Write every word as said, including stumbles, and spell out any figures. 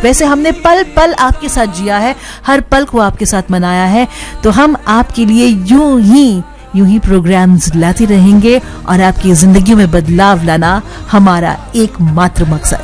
वैसे हमने पल पल आपके साथ जिया है, हर पल को आपके साथ मनाया है, तो हम आपके लिए यूं ही यूं ही प्रोग्राम्स लाते रहेंगे और आपकी जिंदगी में बदलाव लाना हमारा एकमात्र मकसद।